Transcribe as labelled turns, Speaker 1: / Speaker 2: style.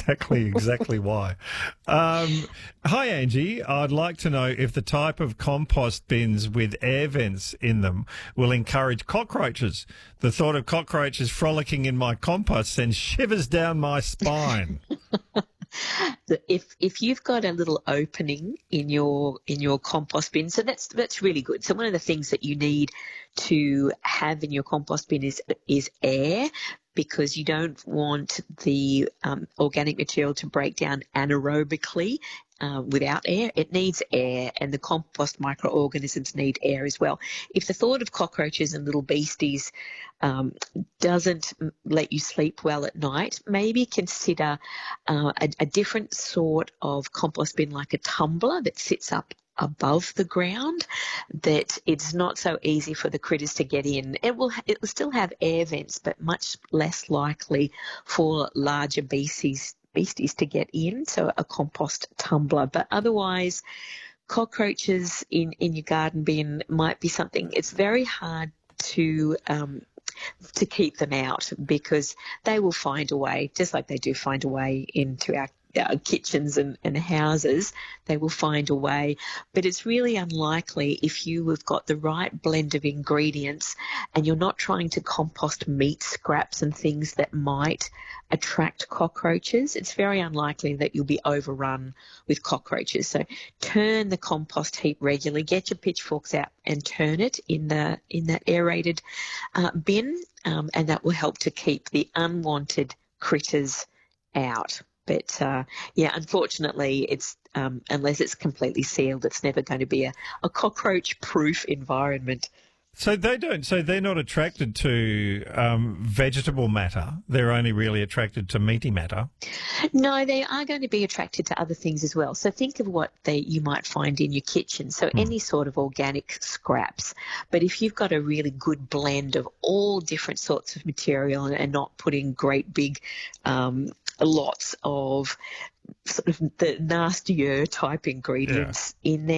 Speaker 1: exactly why. Hi, Angie. I'd like to know if the type of compost bins with air vents in them will encourage cockroaches. The thought of cockroaches frolicking in my compost sends shivers down my spine.
Speaker 2: If you've got a little opening in your compost bin, so that's really good. So one of the things that you need to have in your compost bin is air, because you don't want the organic material to break down anaerobically without air. It needs air, and the compost microorganisms need air as well. If the thought of cockroaches and little beasties doesn't let you sleep well at night, maybe consider a different sort of compost bin, like a tumbler that sits up above the ground, that it's not so easy for the critters to get in. It will still have air vents, but much less likely for larger beasties to get in, so a compost tumbler. But otherwise, cockroaches in your garden bin might be something. It's very hard to keep them out, because they will find a way, just like they do find a way into our kitchens and houses. They will find a way, but it's really unlikely if you have got the right blend of ingredients and you're not trying to compost meat scraps and things that might attract cockroaches. It's very unlikely that you'll be overrun with cockroaches. So turn the compost heap regularly. Get your pitchforks out and turn it in that aerated bin, and that will help to keep the unwanted critters out. But, unfortunately, it's unless it's completely sealed, it's never going to be a cockroach-proof environment.
Speaker 1: So they're not attracted to vegetable matter. They're only really attracted to meaty matter.
Speaker 2: No, they are going to be attracted to other things as well. So think of what you might find in your kitchen. So any sort of organic scraps. But if you've got a really good blend of all different sorts of material and not putting great big lots of sort of the nastier type ingredients in there,